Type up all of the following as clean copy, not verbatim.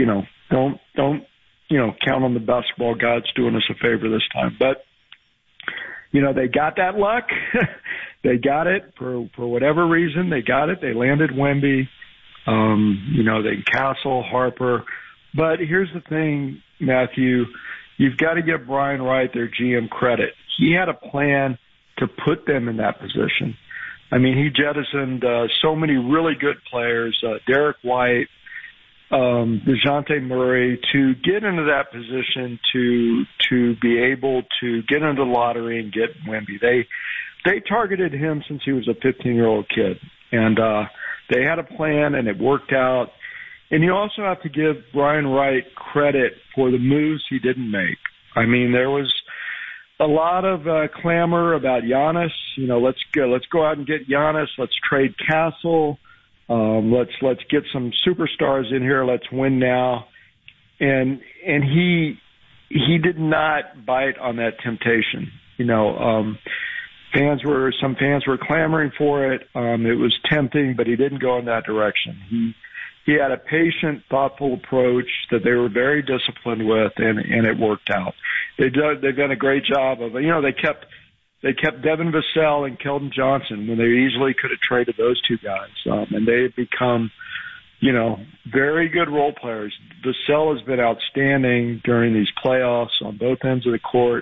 don't count on the basketball gods doing us a favor this time. But they got that luck. They got it for whatever reason. They got it. They landed Wemby. They Castle, Harper. But here's the thing, Matthew. You've got to give Brian Wright, their GM, credit. He had a plan to put them in that position. I mean, he jettisoned so many really good players, Derek White, DeJounte Murray, to get into that position to be able to get into the lottery and get Wemby. They targeted him since he was a 15-year-old kid, and they had a plan, and it worked out. And you also have to give Brian Wright credit for the moves he didn't make. I mean, there was a lot of clamor about Giannis. Let's go out and get Giannis. Let's trade Castle. Let's get some superstars in here. Let's win now. And he did not bite on that temptation. Some fans were clamoring for it. It was tempting, but he didn't go in that direction. He had a patient, thoughtful approach that they were very disciplined with, and it worked out. They've done a great job of, they kept Devin Vassell and Keldon Johnson when they easily could have traded those two guys. And they've become, very good role players. Vassell has been outstanding during these playoffs on both ends of the court.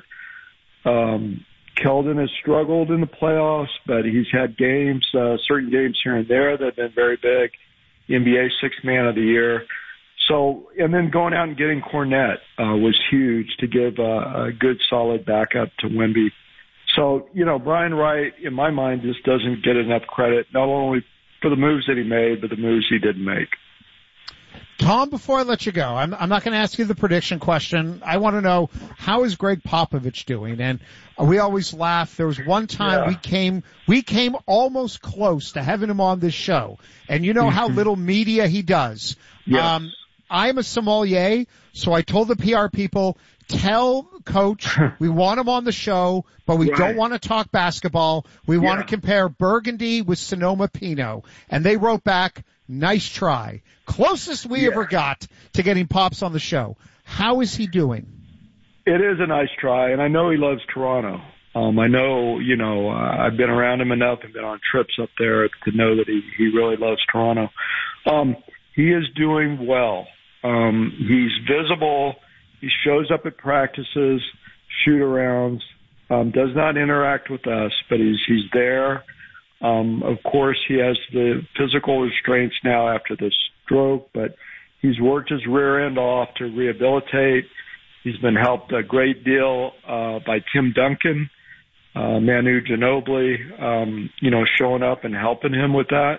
Keldon has struggled in the playoffs, but he's had certain games here and there that have been very big. NBA Sixth Man of the Year. So, and then going out and getting Cornette was huge to give a good, solid backup to Wemby. So, Brian Wright, in my mind, just doesn't get enough credit, not only for the moves that he made, but the moves he didn't make. Tom, before I let you go, I'm not going to ask you the prediction question. I want to know, how is Greg Popovich doing? And we always laugh. There was one time we came almost close to having him on this show. And you know how little media he does. Yes. I'm a sommelier, so I told the PR people, tell Coach we want him on the show, but we don't want to talk basketball. We want to compare Burgundy with Sonoma Pinot. And they wrote back, nice try. Closest we ever got to getting Pops on the show. How is he doing? It is a nice try, and I know he loves Toronto. I know, I've been around him enough and been on trips up there to know that he really loves Toronto. He is doing well. He's visible. He shows up at practices, shoot-arounds, does not interact with us, but he's there. Of course, he has the physical restraints now after the stroke, but he's worked his rear end off to rehabilitate. He's been helped a great deal by Tim Duncan, Manu Ginobili, showing up and helping him with that.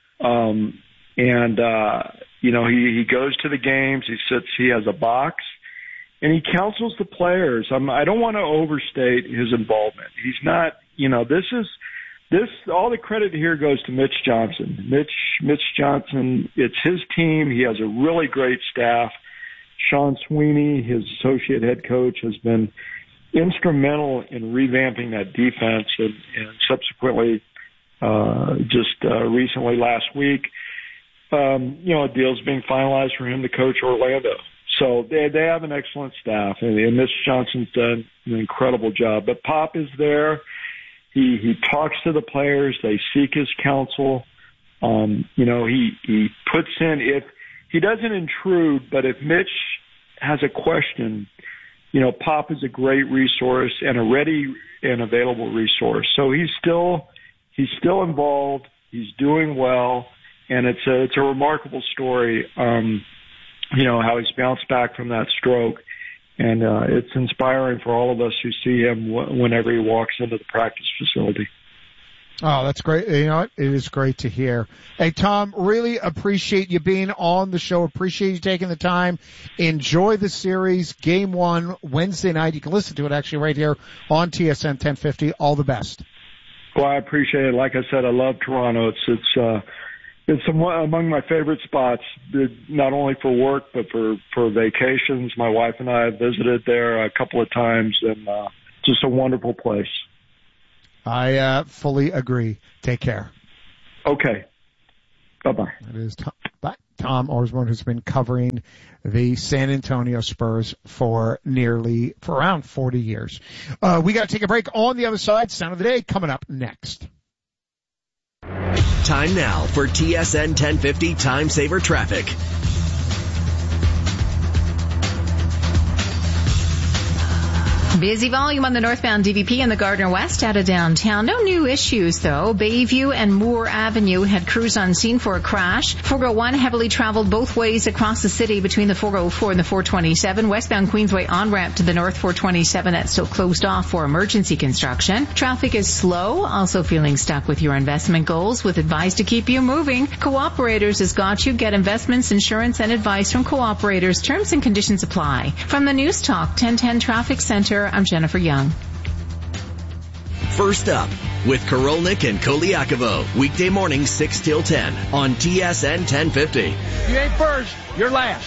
He goes to the games. He has a box, and he counsels the players. I don't want to overstate his involvement. He's not, all the credit here goes to Mitch Johnson. Mitch Johnson, it's his team. He has a really great staff. Sean Sweeney, his associate head coach, has been instrumental in revamping that defense, and subsequently, recently last week, a deal's being finalized for him to coach Orlando. So they have an excellent staff, and Mitch Johnson's done an incredible job. But Pop is there. He talks to the players. They seek his counsel. He puts in, if he doesn't intrude, but if Mitch has a question, Pop is a great resource and a ready and available resource. So he's still involved. He's doing well, and it's a remarkable story. How he's bounced back from that stroke. And it's inspiring for all of us who see him whenever he walks into the practice facility. Oh, that's great. It is great to hear. Hey, Tom, really appreciate you being on the show. Appreciate you taking the time. Enjoy the series. Game 1, Wednesday night. You can listen to it actually right here on TSN 1050. All the best. Well, I appreciate it. Like I said, I love Toronto. It's among my favorite spots, not only for work, but for vacations. My wife and I have visited there a couple of times, and just a wonderful place. I fully agree. Take care. Okay. Bye-bye. It is Tom Orsborn, who's been covering the San Antonio Spurs for around 40 years. We got to take a break. On the other side, Sound of the Day coming up next. Time now for TSN 1050 Time Saver Traffic. Busy volume on the northbound DVP and the Gardner West out of downtown. No new issues, though. Bayview and Moore Avenue had crews on scene for a crash. 401 heavily traveled both ways across the city between the 404 and the 427. Westbound Queensway on-ramp to the north 427. That's still closed off for emergency construction. Traffic is slow. Also feeling stuck with your investment goals with advice to keep you moving. Cooperators has got you. Get investments, insurance, and advice from Cooperators. Terms and conditions apply. From the News Talk 1010 Traffic Center, I'm Jennifer Young. First up with Korolnik and Koliakovo. Weekday mornings 6 till 10 on TSN 1050. You ain't first, you're last.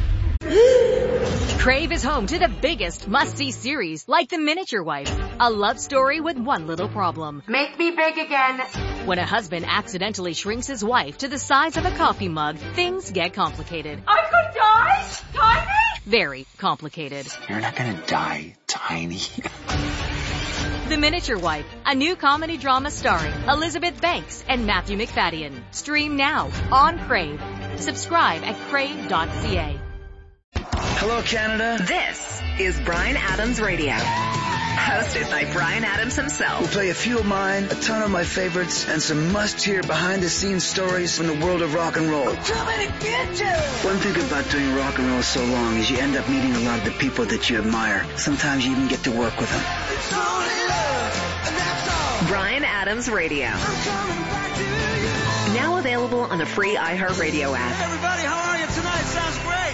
Crave is home to the biggest must-see series, like The Miniature Wife, a love story with one little problem. Make me big again. When a husband accidentally shrinks his wife to the size of a coffee mug, things get complicated. I could die? Tiny? Very complicated. You're not gonna die, Tiny. The Miniature Wife, a new comedy drama starring Elizabeth Banks and Matthew McFadden. Stream now on Crave. Subscribe at crave.ca. Hello, Canada. This is Bryan Adams Radio, hosted by Bryan Adams himself. We'll play a few of mine, a ton of my favorites, and some must-hear behind-the-scenes stories from the world of rock and roll. I'm coming to get you! One thing about doing rock and roll so long is you end up meeting a lot of the people that you admire. Sometimes you even get to work with them. It's only love, and that's all. Bryan Adams Radio. I'm coming back to you. Now available on the free iHeartRadio app. Hey everybody, how are you tonight? Sounds great.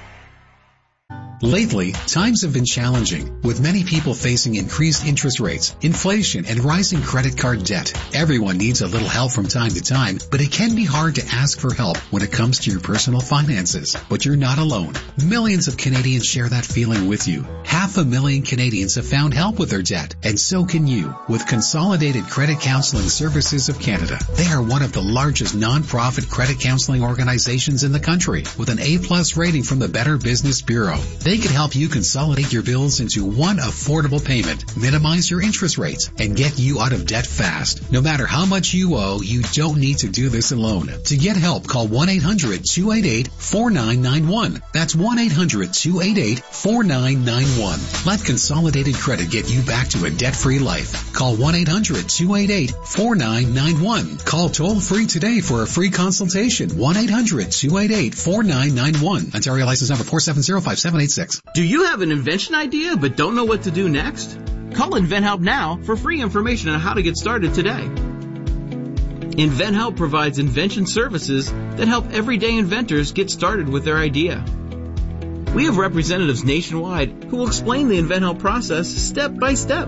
Lately, times have been challenging, with many people facing increased interest rates, inflation, and rising credit card debt. Everyone needs a little help from time to time, but it can be hard to ask for help when it comes to your personal finances. But you're not alone. Millions of Canadians share that feeling with you. 500,000 Canadians have found help with their debt, and so can you, with Consolidated Credit Counseling Services of Canada. They are one of the largest non-profit credit counseling organizations in the country, with an A+ rating from the Better Business Bureau. They can help you consolidate your bills into one affordable payment, minimize your interest rates, and get you out of debt fast. No matter how much you owe, you don't need to do this alone. To get help, call 1-800-288-4991. That's 1-800-288-4991. Let Consolidated Credit get you back to a debt-free life. Call 1-800-288-4991. Call toll-free today for a free consultation. 1-800-288-4991. Ontario license number 4705786. Do you have an invention idea but don't know what to do next? Call InventHelp now for free information on how to get started today. InventHelp provides invention services that help everyday inventors get started with their idea. We have representatives nationwide who will explain the InventHelp process step by step.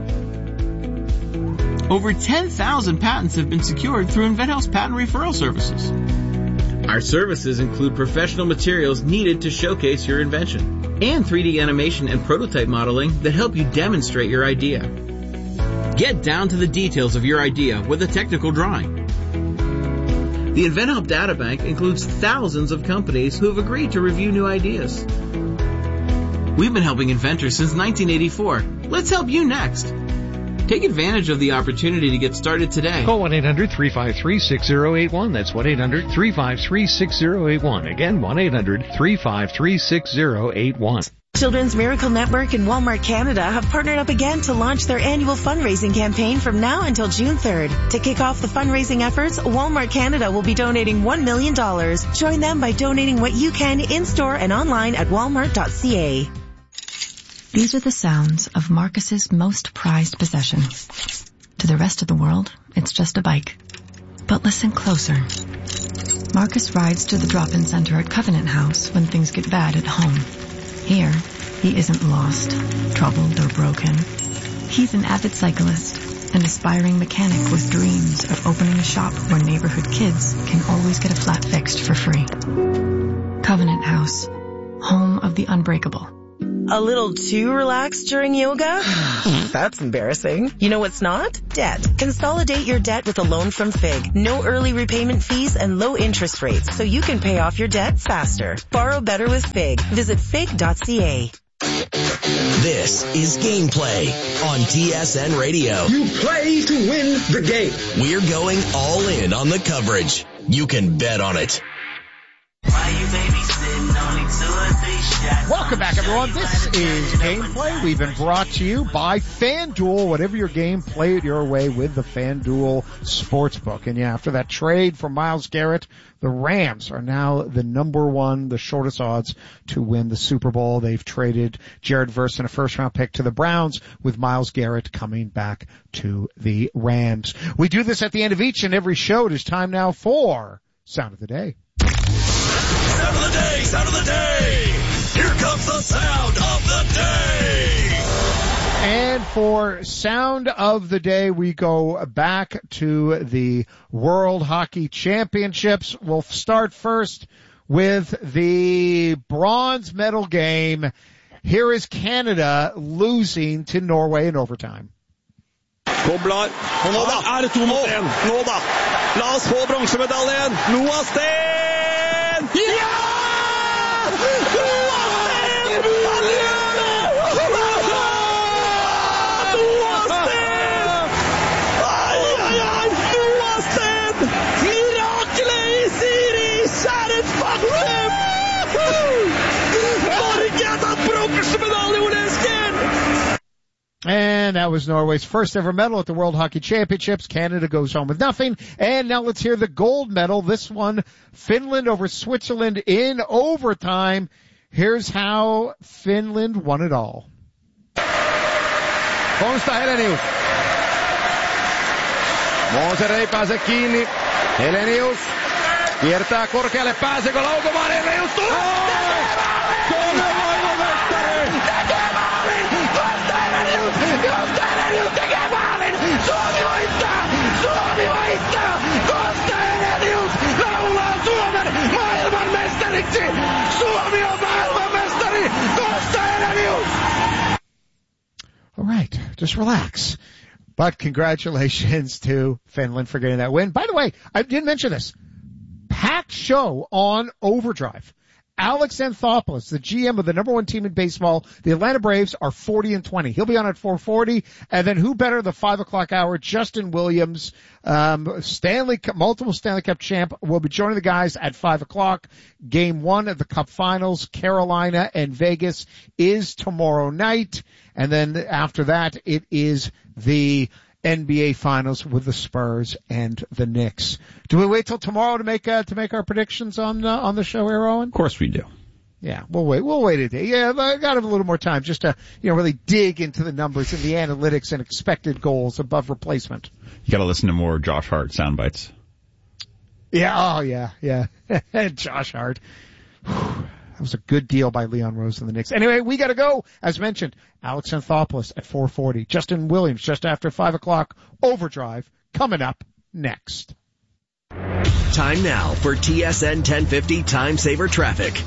Over 10,000 patents have been secured through InventHelp's patent referral services. Our services include professional materials needed to showcase your invention, and 3D animation and prototype modeling that help you demonstrate your idea. Get down to the details of your idea with a technical drawing. The InventHelp Databank includes thousands of companies who have agreed to review new ideas. We've been helping inventors since 1984. Let's help you next. Take advantage of the opportunity to get started today. Call 1-800-353-6081. That's 1-800-353-6081. Again, 1-800-353-6081. Children's Miracle Network and Walmart Canada have partnered up again to launch their annual fundraising campaign from now until June 3rd. To kick off the fundraising efforts, Walmart Canada will be donating $1 million. Join them by donating what you can in-store and online at walmart.ca. These are the sounds of Marcus's most prized possession. To the rest of the world, it's just a bike. But listen closer. Marcus rides to the drop-in center at Covenant House when things get bad at home. Here, he isn't lost, troubled, or broken. He's an avid cyclist, an aspiring mechanic with dreams of opening a shop where neighborhood kids can always get a flat fixed for free. Covenant House, home of the unbreakable. A little too relaxed during yoga? That's embarrassing. You know what's not? Debt. Consolidate your debt with a loan from FIG. No early repayment fees and low interest rates, so you can pay off your debt faster. Borrow better with FIG. Visit fig.ca. This is Gameplay on TSN Radio. You play to win the game. We're going all in on the coverage. You can bet on it. Welcome back, everyone. This is Gameplay. We've been brought to you by FanDuel. Whatever your game, play it your way with the FanDuel Sportsbook. And yeah, after that trade for Myles Garrett, the Rams are now the number one, the shortest odds to win the Super Bowl. They've traded Jared Verse and a first-round pick to the Browns, with Myles Garrett coming back to the Rams. We do this at the end of each and every show. It is time now for Sound of the Day. Sound of the day, sound of the day. Here comes the sound of the day. And for Sound of the Day, we go back to the World Hockey Championships. We'll start first with the bronze medal game. Here is Canada losing to Norway in overtime. Koblar. Og nå da er det 2-1. Nå da. La oss få bronsemedaljen. Noah Sten! Ja! Noah Sten! Han gjør det! Noah Sten! Ai, ai, ai! Noah Sten! Mirakelet i Siri! Kjære faktum! Norge har tatt bronsemedalje, Ole Eskil! And that was Norway's first ever medal at the World Hockey Championships. Canada goes home with nothing. And now let's hear the gold medal. This one, Finland over Switzerland in overtime. Here's how Finland won it all. Konsta Helenius. Moser ei pääse kiinni. Helenius kiertää korkealle. Pääseekö laukomaan? Helenius tulee! Suomen maailmanmestari! Tekee maalin! Konsta Helenius! Konsta Helenius tekee maalin! Suomi voittaa! Suomi voittaa! Konsta Helenius laulaa Suomen maailmanmestariksi! Suomi on maailmanmestari! Konsta Helenius! All right, just relax. But congratulations to Finland for getting that win. By the way, I didn't mention this. Packed show on Overdrive. Alex Anthopoulos, the GM of the number one team in baseball, the Atlanta Braves, are 40-20. He'll be on at 4:40. And then who better, the 5 o'clock hour, Justin Williams, multiple Stanley Cup champ, will be joining the guys at 5 o'clock. Game 1 of the Cup Finals, Carolina and Vegas, is tomorrow night. And then after that, it is the NBA Finals with the Spurs and the Knicks. Do we wait till tomorrow to make our predictions on the show here, Owen? Of course we do. Yeah, we'll wait. We'll wait a day. Yeah, I got a little more time just to, really dig into the numbers and the analytics and expected goals above replacement. You got to listen to more Josh Hart sound bites. Yeah. Oh, yeah. Josh Hart. That was a good deal by Leon Rose and the Knicks. Anyway, we got to go. As mentioned, Alex Anthopoulos at 4:40. Justin Williams just after 5 o'clock. Overdrive coming up next. Time now for TSN 1050 Time Saver Traffic.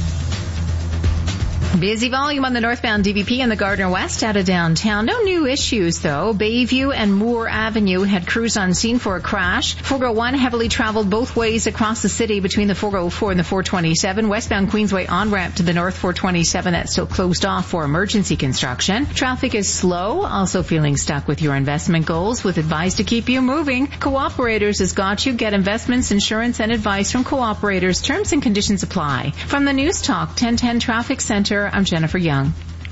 Busy volume on the northbound DVP and the Gardner West out of downtown. No new issues, though. Bayview and Moore Avenue had crews on scene for a crash. 401 heavily traveled both ways across the city between the 404 and the 427. Westbound Queensway on-ramp to the north 427. That's still closed off for emergency construction. Traffic is slow. Also feeling stuck with your investment goals with advice to keep you moving. Cooperators has got you. Get investments, insurance, and advice from Cooperators. Terms and conditions apply. From the News Talk 1010 Traffic Center, I'm Jennifer Young.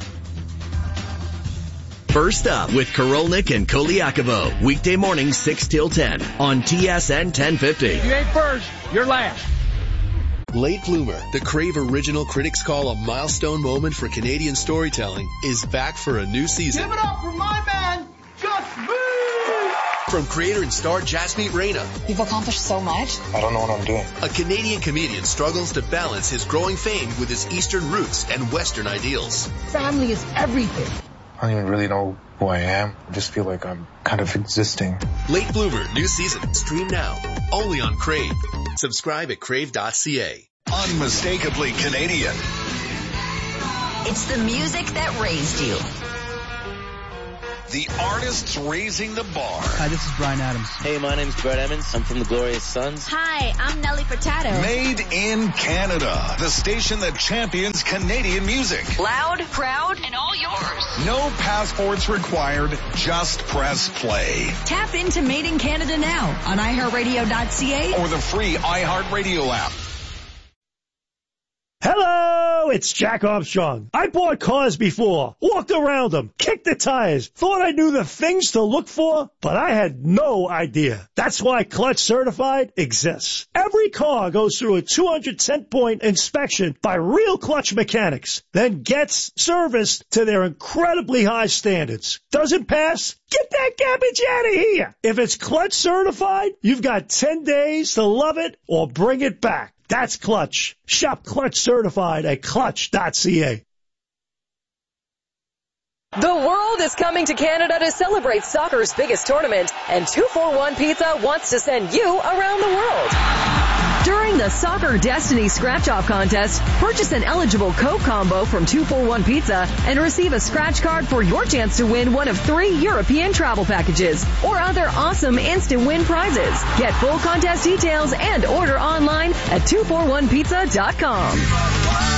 First up with Korolnik and Koliakovo. Weekday mornings 6 till 10 on TSN 1050. If you ain't first, you're last. Late Bloomer, the Crave Original critics call a milestone moment for Canadian storytelling, is back for a new season. Give it up for my man, Gus Boo! From creator and star Jasmeet Reyna. You've accomplished so much. I don't know what I'm doing. A Canadian comedian struggles to balance his growing fame with his Eastern roots and Western ideals. Family is everything. I don't even really know who I am. I just feel like I'm kind of existing. Late Bloomer, new season. Stream now. Only on Crave. Subscribe at crave.ca. Unmistakably Canadian. It's the music that raised you. The artists raising the bar. Hi, this is Bryan Adams. Hey, my name's Brett Emmons. I'm from the Glorious Sons. Hi, I'm Nelly Furtado. Made in Canada. The station that champions Canadian music. Loud, proud, and all yours. No passports required. Just press play. Tap into Made in Canada now on iHeartRadio.ca or the free iHeartRadio app. Hello, it's Jack Armstrong. I bought cars before, walked around them, kicked the tires, thought I knew the things to look for, but I had no idea. That's why Clutch Certified exists. Every car goes through a 210-point inspection by real Clutch mechanics, then gets serviced to their incredibly high standards. Doesn't pass? Get that garbage out of here. If it's Clutch Certified, you've got 10 days to love it or bring it back. That's Clutch. Shop Clutch Certified at clutch.ca. The world is coming to Canada to celebrate soccer's biggest tournament, and 241 Pizza wants to send you around the world. During the Soccer Destiny Scratch-Off Contest, purchase an eligible Coke combo from 241 Pizza and receive a scratch card for your chance to win one of 3 European travel packages or other awesome instant win prizes. Get full contest details and order online at 241pizza.com.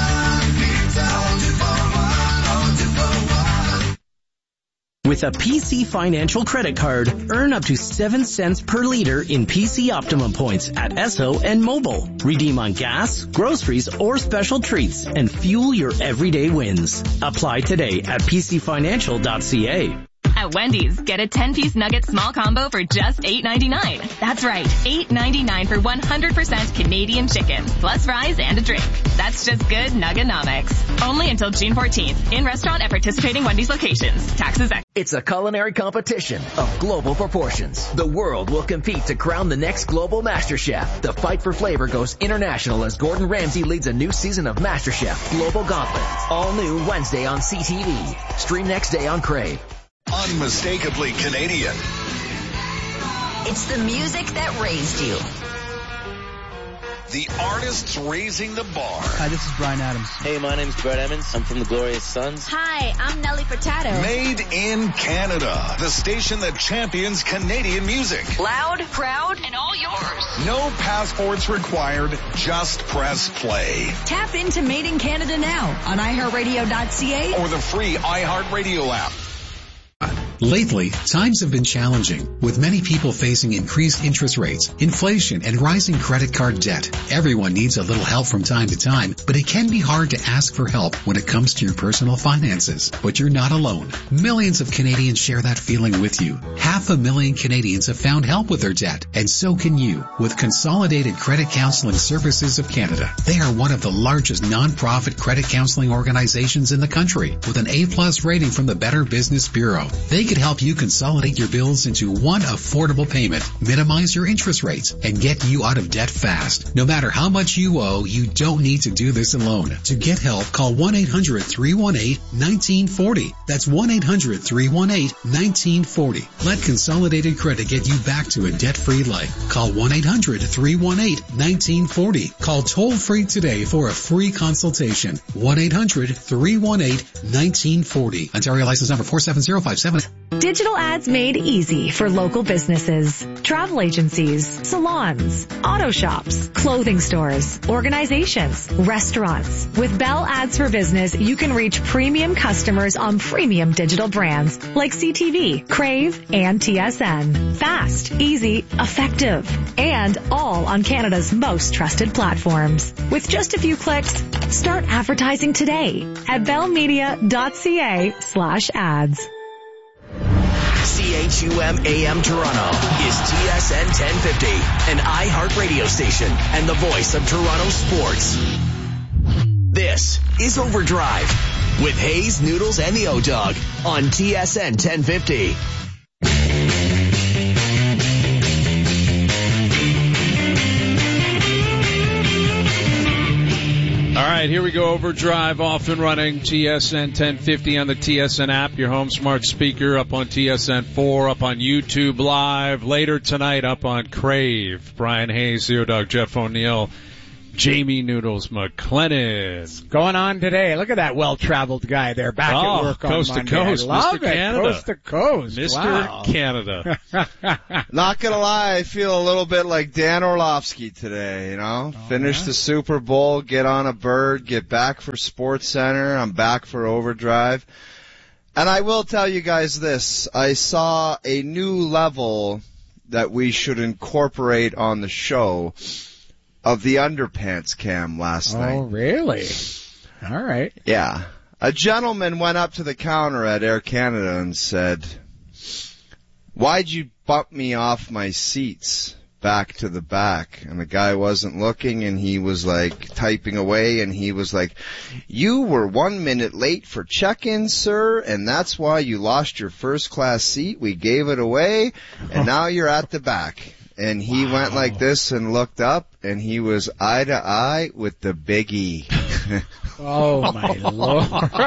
With a PC Financial credit card, earn up to 7 cents per liter in PC Optimum points at Esso and Mobile. Redeem on gas, groceries, or special treats and fuel your everyday wins. Apply today at pcfinancial.ca. At Wendy's, get a 10-piece nugget small combo for just $8.99. That's right, $8.99 for 100% Canadian chicken, plus fries and a drink. That's just good Nuggenomics. Only until June 14th. In restaurant at participating Wendy's locations. Taxes extra. It's a culinary competition of global proportions. The world will compete to crown the next global MasterChef. The fight for flavor goes international as Gordon Ramsay leads a new season of MasterChef Global Gauntlet. All new Wednesday on CTV. Stream next day on Crave. Unmistakably Canadian. It's the music that raised you. The artists raising the bar. Hi, this is Bryan Adams. Hey, my name's Brett Emmons. I'm from the Glorious Sons. Hi, I'm Nelly Furtado. Made in Canada. The station that champions Canadian music. Loud, proud, and all yours. No passports required. Just press play. Tap into Made in Canada now on iHeartRadio.ca or the free iHeartRadio app. Lately, times have been challenging, with many people facing increased interest rates, inflation, and rising credit card debt. Everyone needs a little help from time to time, but it can be hard to ask for help when it comes to your personal finances. But you're not alone. Millions of Canadians share that feeling with you. 500,000 Canadians have found help with their debt, and so can you, with Consolidated Credit Counseling Services of Canada. They are one of the largest non-profit credit counseling organizations in the country, with an A+ rating from the Better Business Bureau. They can help you consolidate your bills into one affordable payment, minimize your interest rates, and get you out of debt fast. No matter how much you owe, you don't need to do this alone. To get help, call 1-800-318-1940. That's 1-800-318-1940. Let Consolidated Credit get you back to a debt-free life. Call 1-800-318-1940. Call toll-free today for a free consultation. 1-800-318-1940. Ontario license number 47057. Digital ads made easy for local businesses, travel agencies, salons, auto shops, clothing stores, organizations, restaurants. With Bell Ads for Business, you can reach premium customers on premium digital brands like CTV, Crave, and TSN. Fast, easy, effective, and all on Canada's most trusted platforms. With just a few clicks, start advertising today at bellmedia.ca/ads. CHUM AM Toronto is TSN 1050, an iHeart radio station and the voice of Toronto sports. This is Overdrive with Hayes, Noodles, and the O-Dog on TSN 1050. All right, here we go. Overdrive off and running. TSN 1050 on the TSN app, your home smart speaker, up on TSN 4, up on YouTube Live. Later tonight, up on Crave. Brian Hayes, the O-Dog, Jeff O'Neill Jamie Noodles McLennan. Going on today. Look at that well-traveled guy there back at work on coast Monday. to coast, I love Mr. it. Canada. Coast to coast. Mr. Wow. Canada. Not gonna lie, I feel a little bit like Dan Orlovsky today, you know? Finish the Super Bowl, get on a bird, get back for Sports Center, I'm back for Overdrive. And I will tell you guys this, I saw a new level that we should incorporate on the show of the underpants cam last night. Oh, really? All right. Yeah. A gentleman went up to the counter at Air Canada and said, "Why'd you bump me off my seats back to the back?" And the guy wasn't looking, and he was like typing away, and he was like, "You were 1 minute late for check-in, sir, and that's why you lost your first class seat. We gave it away, and now you're at the back." And he went like this and looked up, and he was eye to eye with the biggie. Oh, my Lord.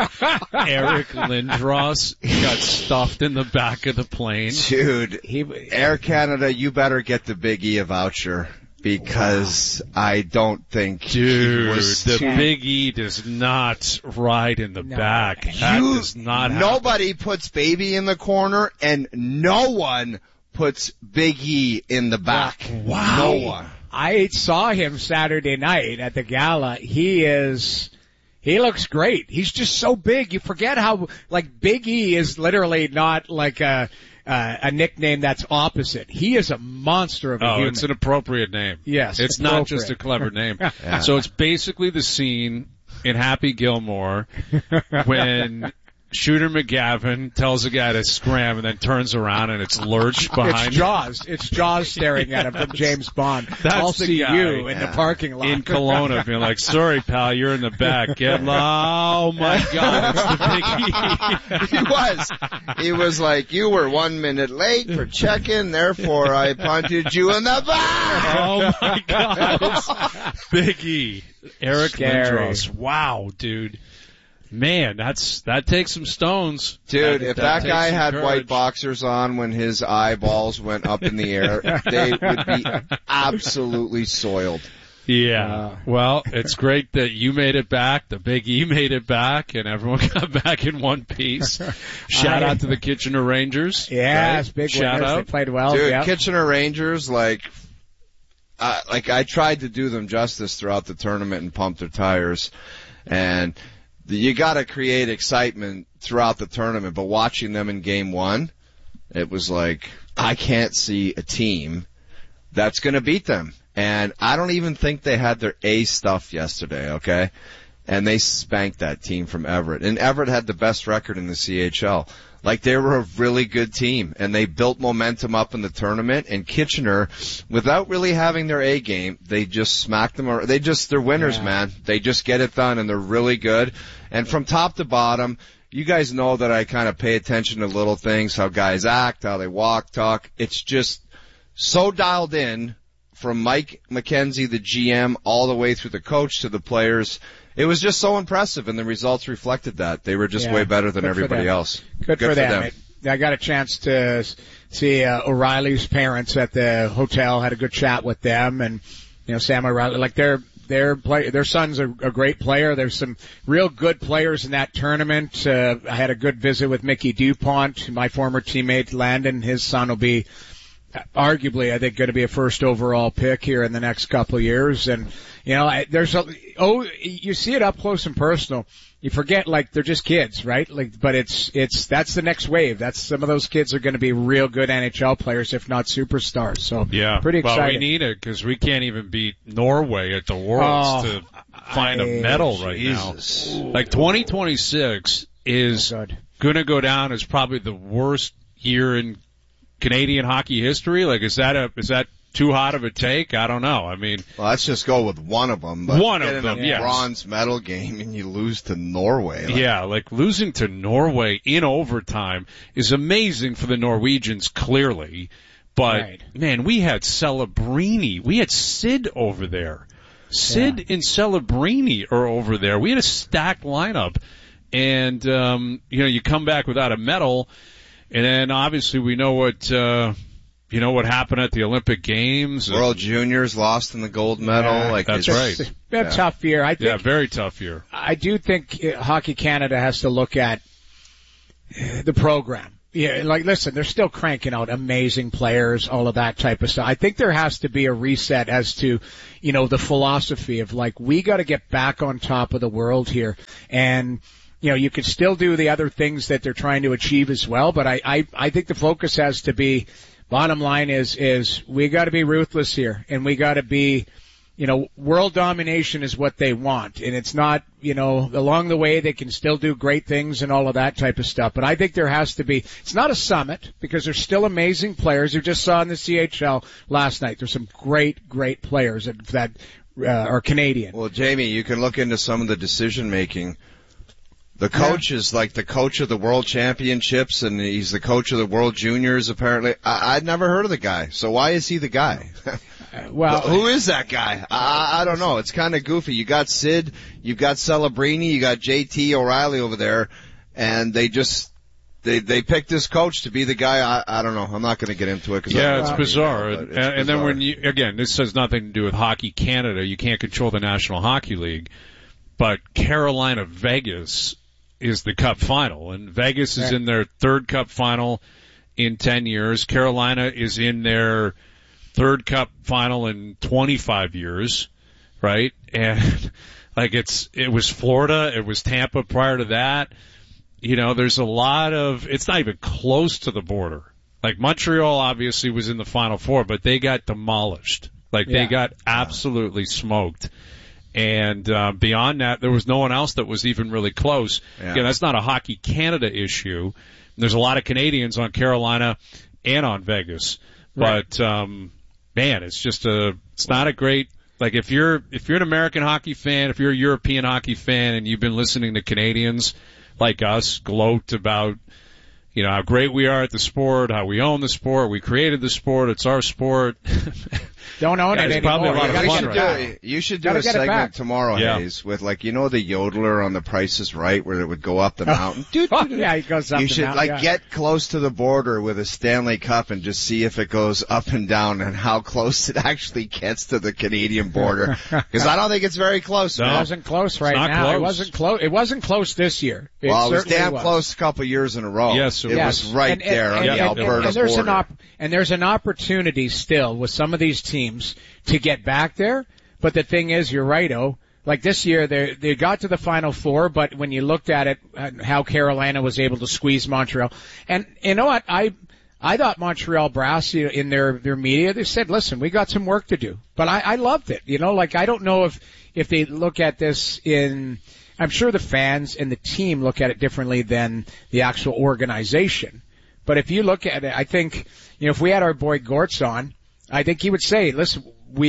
Eric Lindros got stuffed in the back of the plane. Dude, Air Canada, you better get the biggie a voucher. Because I don't think Dude, he was the Big E does not ride in the back. That does not happen. Nobody puts Baby in the corner, and no one puts Big E in the back. Wow. No one. I saw him Saturday night at the gala. He looks great. He's just so big. You forget how, like, Big E is literally not like a nickname that's opposite. He is a monster of a human. Oh, it's an appropriate name. Yes. It's not just a clever name. Yeah. So it's basically the scene in Happy Gilmore when Shooter McGavin tells a guy to scram and then turns around and it's Lurch behind him. It's Jaws staring at him from James Bond. That's I'll the see guy. you in the parking lot. In Kelowna, being like, "Sorry, pal, you're in the back. Get oh my God, it's the Big E." He was like, "You were 1 minute late for check-in, therefore I punted you in the back." Oh my God. Big E. Eric Lindros. Wow, dude. Man, that takes some stones. Dude, if that guy had courage. white boxers on when his eyeballs went up in the air, they would be absolutely soiled. Yeah. Well, it's great that you made it back, the Big E made it back, and everyone got back in one piece. Shout out to the Kitchener Rangers. Yes, right? big Shout winners. out. They played well. Dude, yep. Kitchener Rangers, like I tried to do them justice throughout the tournament and pump their tires, and you got to create excitement throughout the tournament, but watching them in game one, it was like, I can't see a team that's going to beat them. And I don't even think they had their A stuff yesterday, okay? And they spanked that team from Everett. And Everett had the best record in the CHL. Like, they were a really good team, and they built momentum up in the tournament. And Kitchener, without really having their A game, they just smacked them. They're winners, man. They just get it done, and they're really good. And from top to bottom, you guys know that I kind of pay attention to little things, how guys act, how they walk, talk. It's just so dialed in from Mike McKenzie, the GM, all the way through the coach to the players. It was just so impressive, and the results reflected that. They were just way better than everybody else. Good for them. I got a chance to see O'Reilly's parents at the hotel, had a good chat with them, and, you know, Sam O'Reilly, like their son's a great player. There's some real good players in that tournament. I had a good visit with Mickey DuPont, my former teammate Landon. His son will be arguably, I think, going to be a first overall pick here in the next couple of years. And, you know, you see it up close and personal. You forget, like, they're just kids, right? Like, but that's the next wave. Some of those kids are going to be real good NHL players, if not superstars. So, yeah, pretty exciting. Well, we need it because we can't even beat Norway at the Worlds to find a medal right now. Like, 2026 is going to go down as probably the worst year in Canadian hockey history. Like, is that too hot of a take? I don't know. I mean, well, let's just go with one of them. But one of them, yes. Bronze medal game and you lose to Norway. Like losing to Norway in overtime is amazing for the Norwegians, clearly. But man, we had Celebrini, we had Sid over there. Sid and Celebrini are over there. We had a stacked lineup, and you come back without a medal. And then obviously we know what you know, what happened at the Olympic Games. World Juniors lost in the gold medal. Yeah, that's right. It's been a tough year. I think, very tough year. I do think Hockey Canada has to look at the program. Yeah, like, listen, they're still cranking out amazing players, all of that type of stuff. I think there has to be a reset as to, you know, the philosophy of, like, we got to get back on top of the world here. And, you know, you could still do the other things that they're trying to achieve as well, but I think the focus has to be, bottom line is we got to be ruthless here, and we got to be, you know, world domination is what they want, and it's not, you know, along the way they can still do great things and all of that type of stuff. But I think there has to be, it's not a summit because there's still amazing players. You just saw in the CHL last night. There's some great players that are Canadian. Well, Jamie, you can look into some of the decision making. The coach is like the coach of the World Championships, and he's the coach of the World Juniors, apparently. I'd never heard of the guy, so why is he the guy? Well, who is that guy? I don't know. It's kind of goofy. You got Sid, you've got Celebrini, you got JT O'Reilly over there, and they picked this coach to be the guy. I don't know. I'm not going to get into it. It's bizarre. And then when you, again, this has nothing to do with Hockey Canada. You can't control the National Hockey League, but Carolina Vegas is the Cup final, and Vegas is in their third Cup final in 10 years. Carolina is in their third Cup final in 25 years, right? And like it was Florida, it was Tampa prior to that. You know, there's a lot of, it's not even close to the border. Like Montreal obviously was in the Final Four, but they got demolished. Like they got absolutely smoked. And beyond that, there was no one else that was even really close. Yeah. Again, that's not a Hockey Canada issue. There's a lot of Canadians on Carolina and on Vegas. Right. But man, it's not a great, like if you're an American hockey fan, if you're a European hockey fan and you've been listening to Canadians like us gloat about, you know, how great we are at the sport, how we own the sport, we created the sport, it's our sport. Don't own it anymore. Probably a lot of fun right. You should do a segment tomorrow, Hayes, with like, you know, the yodeler on The Price is Right, where it would go up the mountain. Yeah, he goes up the mountain. You should get close to the border with a Stanley Cup and just see if it goes up and down and how close it actually gets to the Canadian border. Because I don't think it's very close. No, it wasn't close right now. Close. It wasn't close. It wasn't close this year. It was damn close a couple years in a row. Yes, it was right there on the Alberta border. And there's an opportunity still with some of these teams to get back there. But the thing is, you're right, like this year, they got to the Final Four, but when you looked at it, how Carolina was able to squeeze Montreal. And you know what? I thought Montreal brass, you know, in their media, they said, listen, we got some work to do. But I loved it. You know, like I don't know if they look at this I'm sure the fans and the team look at it differently than the actual organization. But if you look at it, I think, you know, if we had our boy Gortz on, I think he would say, listen,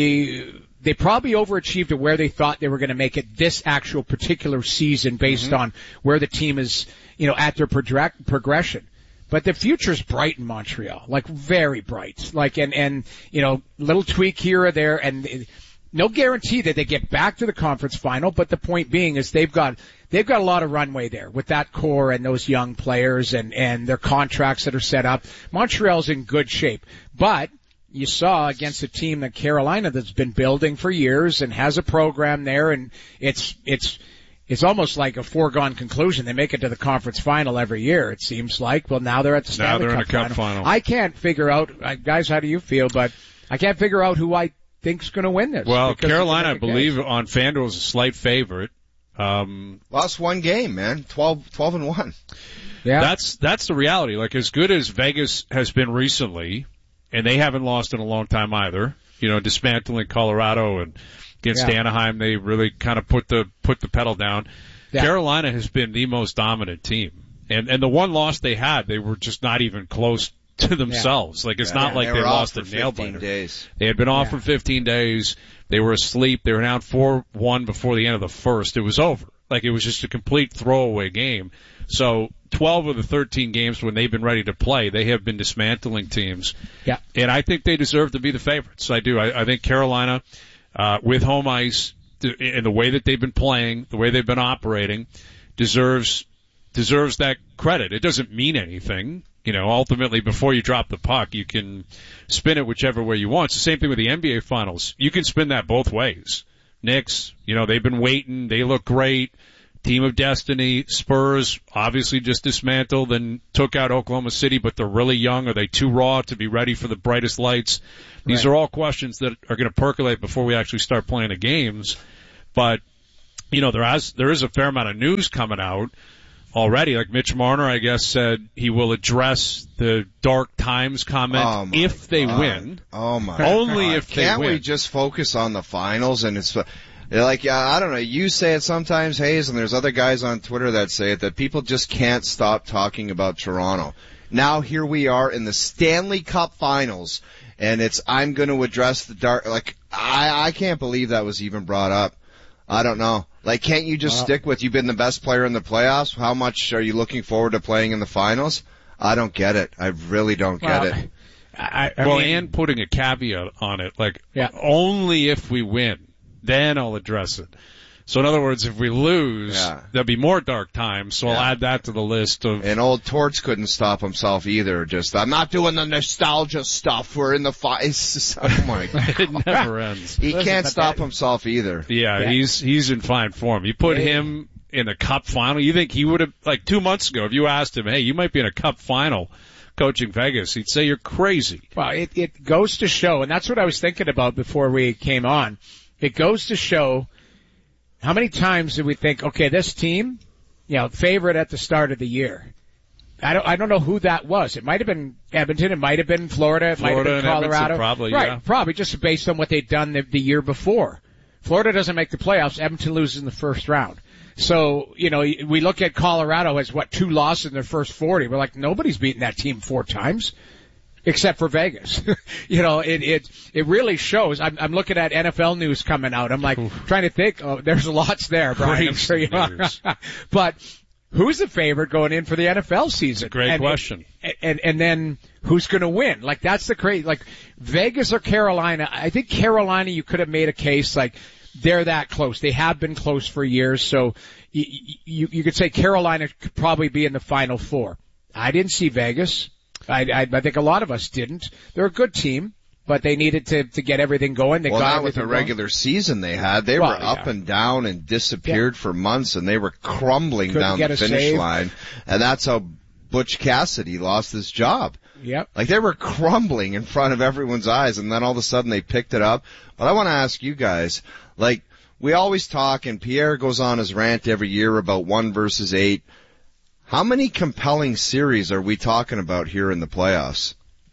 they probably overachieved at where they thought they were going to make it this actual particular season based on where the team is, you know, at their progression. But the future's bright in Montreal, like very bright. Like, and, you know, little tweak here or there, and no guarantee that they get back to the conference final, but the point being is they've got a lot of runway there with that core and those young players and their contracts that are set up. Montreal's in good shape. But you saw against a team that Carolina that's been building for years and has a program there, and it's almost like a foregone conclusion. They make it to the conference final every year, it seems like. Well, now they're at the Stanley Cup final. I can't figure out, guys, how do you feel? But I can't figure out who I think's going to win this. Well, Carolina, I believe, on FanDuel is a slight favorite. Lost one game, man. 12-1. Yeah. That's the reality. Like, as good as Vegas has been recently, and they haven't lost in a long time either, you know, dismantling Colorado and against Anaheim, they really kind of put the pedal down. Yeah. Carolina has been the most dominant team. And the one loss they had, they were just not even close to themselves. Like, it's not like they lost a nail biter. They had been off for 15 days. They were asleep. They were down 4-1 before the end of the first. It was over. Like, it was just a complete throwaway game. So 12 of the 13 games when they've been ready to play, they have been dismantling teams. Yeah. And I think they deserve to be the favorites. I do. I think Carolina, with home ice, in the way that they've been playing, the way they've been operating, deserves that credit. It doesn't mean anything. ultimately before you drop the puck, you can spin it whichever way you want. It's the same thing with the NBA Finals. You can spin that both ways. Knicks, they've been waiting. They look great. Team of Destiny. Spurs obviously just dismantled and took out Oklahoma City, but they're really young. Are they too raw to be ready for the brightest lights? These are all questions that are going to percolate before we actually start playing the games. But, there is a fair amount of news coming out already. Like Mitch Marner, I guess, said he will address the dark times comment if they win. Oh my! Only God. if they win. Can't we just focus on the finals? And it's like, I don't know. You say it sometimes, Hayes, and there's other guys on Twitter that say it, that people just can't stop talking about Toronto. Now here we are in the Stanley Cup Finals, and I'm going to address the dark. Like, I can't believe that was even brought up. I don't know. Like, can't you just stick with you've been the best player in the playoffs? How much are you looking forward to playing in the finals? I don't get it. I really don't get it. And putting a caveat on it, only if we win, then I'll address it. So in other words, if we lose, there'll be more dark times, so I'll add that to the list of... And old Torts couldn't stop himself either. I'm not doing the nostalgia stuff. We're in the oh my God. It never ends. He can't stop himself either. Yeah, he's in fine form. You put him in the Cup final, you think he would have, 2 months ago, if you asked him, hey, you might be in a Cup final coaching Vegas, he'd say you're crazy. Well, it goes to show, and that's what I was thinking about before we came on. It goes to show... How many times did we think, okay, this team, favorite at the start of the year? I don't know who that was. It might have been Edmonton. It might have been Florida. It might have been Colorado. Probably, right, probably just based on what they'd done the year before. Florida doesn't make the playoffs. Edmonton loses in the first round. So, we look at Colorado as 2 losses in their first 40. We're like, nobody's beaten that team 4 times. Except for Vegas. It really shows. I'm looking at NFL news coming out. I'm trying to think, there's lots there, Brian. I'm sure you are. But who's the favorite going in for the NFL season? Great question. And then who's going to win? That's the crazy, Vegas or Carolina. I think Carolina, you could have made a case they're that close. They have been close for years. So you could say Carolina could probably be in the Final Four. I didn't see Vegas. I think a lot of us didn't. They're a good team, but they needed to get everything going. They got not with the regular season they had. They were up and down and disappeared for months, and they were crumbling down the finish line. And that's how Butch Cassidy lost his job. Yep. They were crumbling in front of everyone's eyes, and then all of a sudden they picked it up. But I want to ask you guys, we always talk, and Pierre goes on his rant every year about 1 versus 8. How many compelling series are we talking about here in the playoffs?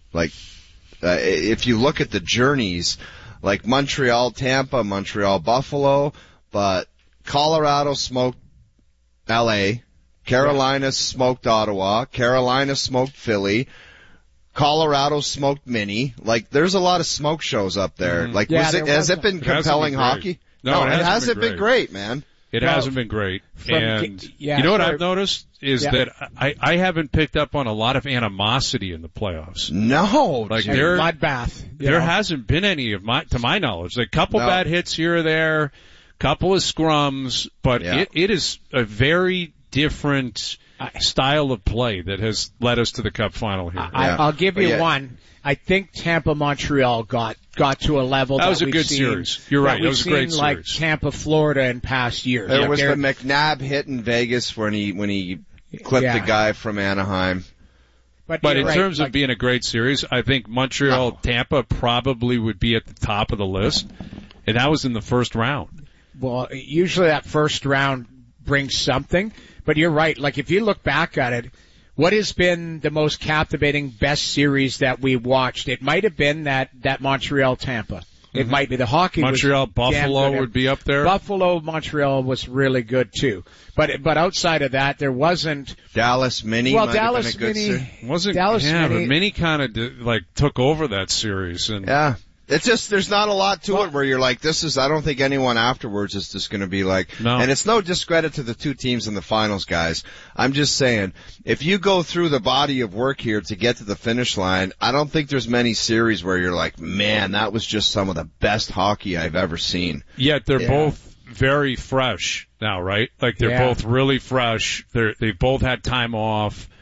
If you look at the journeys, Montreal-Tampa, Montreal-Buffalo, but Colorado smoked L.A., Carolina smoked Ottawa, Carolina smoked Philly, Colorado smoked Minnie. There's a lot of smoke shows up there. Has it been compelling hockey? No, it hasn't been great, man. It hasn't been great. You know what I've noticed is that I haven't picked up on a lot of animosity in the playoffs. No. Bloodbath. There hasn't been any to my knowledge. A couple bad hits here or there, couple of scrums, but it is a very different style of play that has led us to the Cup final here. I'll give you one. I think Tampa-Montreal got to a level that was a good series. You're right. It was a great series. Like Tampa-Florida in past years. There was the McNabb hit in Vegas when he clipped the guy from Anaheim. But in terms of being a great series, I think Montreal-Tampa probably would be at the top of the list, and that was in the first round. Well, usually that first round brings something, but you're right. If you look back at it, what has been the most captivating, best series that we watched? It might have been that Montreal-Tampa. It might be the hockey. Montreal-Buffalo would be up there. Buffalo-Montreal was really good too. But outside of that, there wasn't. Dallas-Minnie. Well, Dallas-Minnie. But Minnie kind of took over that series. And It's just, there's not a lot to it where you're I don't think anyone afterwards is just going to be no. And it's no discredit to the 2 teams in the finals, guys. I'm just saying, if you go through the body of work here to get to the finish line, I don't think there's many series where you're man, that was just some of the best hockey I've ever seen. Yet they're both very fresh now, right? They're both really fresh. They've both had time off.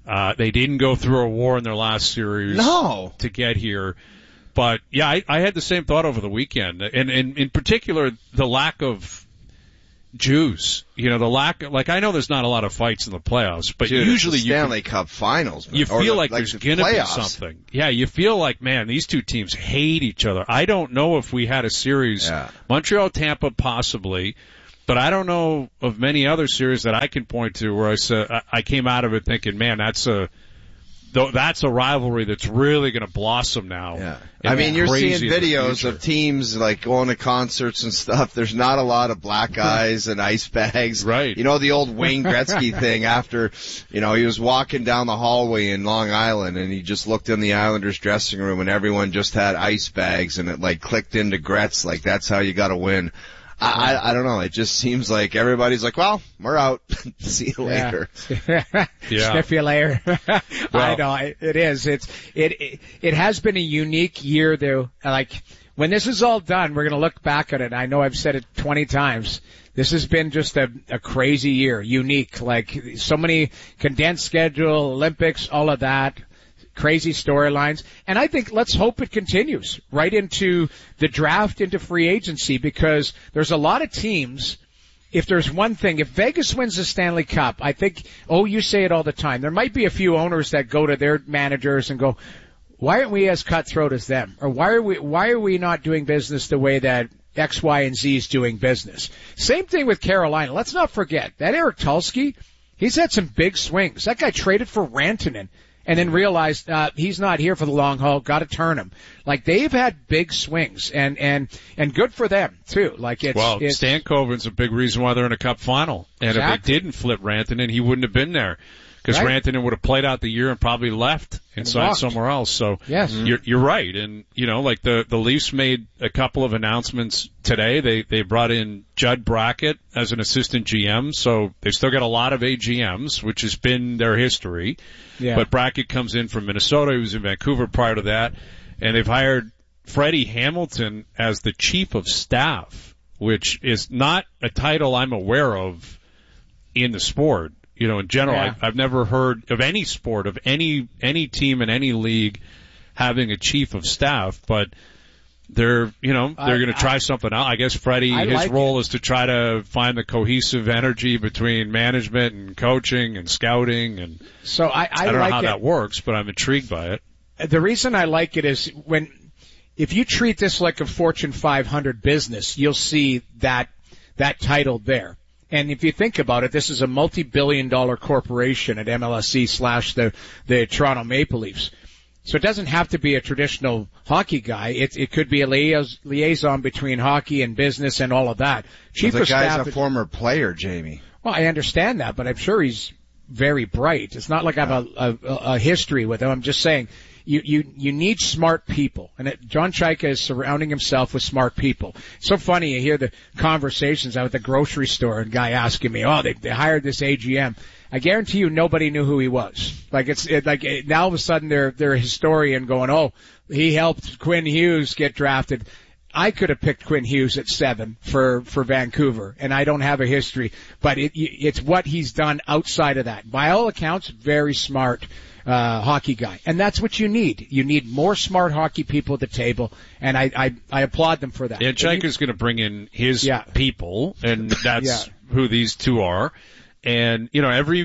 They didn't go through a war in their last series to get here. But, yeah, I had the same thought over the weekend. And in particular, the lack of juice. You know, the lack of, like, I know there's not a lot of fights in the playoffs, but Dude, usually it's the Stanley Cup Finals, man. You feel like the there's going to be something. Yeah, you feel like, man, these two teams hate each other. I don't know if we had a series, Montreal, Tampa, possibly, but I don't know of many other series that I can point to where I came out of it thinking, man, that's a rivalry that's really going to blossom now. Yeah. I mean, you're seeing videos of teams like going to concerts and stuff. There's not a lot of black eyes and ice bags. Right. You know, the old Wayne Gretzky thing after, you know, he was walking down the hallway in Long Island and he just looked in the Islanders dressing room and everyone just had ice bags and it like clicked into Gretz like that's how you got to win. I don't know. It just seems like everybody's like, well, we're out. See you later. Sniff you later. I know it is. It has been a unique year though. Like when this is all done, we're going to look back at it. I know I've said it 20 times. This has been just a crazy year, unique. Like so many condensed schedule, Olympics, all of that. Crazy storylines. And I think let's hope it continues right into the draft, into free agency, because there's a lot of teams. If there's one thing, if Vegas wins the Stanley Cup, I think, you say it all the time. There might be a few owners that go to their managers and go, why aren't we as cutthroat as them? Or why are we not doing business the way that X, Y, and Z is doing business? Same thing with Carolina. Let's not forget that Eric Tulsky, he's had some big swings. That guy traded for Rantanen. And then realized he's not here for the long haul. Got to turn him. Like they've had big swings, and good for them too. Like it's Stankoven's a big reason why they're in a Cup final. And if they didn't flip Rantanen, he wouldn't have been there because Rantanen would have played out the year and probably left and signed somewhere else. So yes, you're right. And you know, like the Leafs made a couple of announcements today. They brought in Judd Brackett as an assistant GM, so they've still got a lot of AGMs, which has been their history. Yeah. But Brackett comes in from Minnesota. He was in Vancouver prior to that. And they've hired Freddie Hamilton as the chief of staff, which is not a title I'm aware of in the sport. You know, in general, I've never heard of any sport, of any team in any league having a chief of staff, but they're going to try something out. I guess Freddie, his role is to try to find the cohesive energy between management and coaching and scouting. And so I don't know how that works, but I'm intrigued by it. The reason I like it is if you treat this like a Fortune 500 business, you'll see that title there. And if you think about it, this is a multi-billion-dollar corporation at MLSE / the Toronto Maple Leafs. So it doesn't have to be a traditional hockey guy. It could be a liaison between hockey and business and all of that. Chief of staff. The guy's a former player, Jamie. Well, I understand that, but I'm sure he's very bright. It's not like I have a history with him. I'm just saying you need smart people. And John Chayka is surrounding himself with smart people. It's so funny. You hear the conversations out at the grocery store and guy asking me, they hired this AGM. I guarantee you nobody knew who he was. Like now all of a sudden they're a historian going, he helped Quinn Hughes get drafted. I could have picked Quinn Hughes at 7 for Vancouver, and I don't have a history, but it's what he's done outside of that. By all accounts, very smart hockey guy. And that's what you need. You need more smart hockey people at the table, and I applaud them for that. Yeah, Chayka's going to bring in his people, and that's who these two are. And, you know, every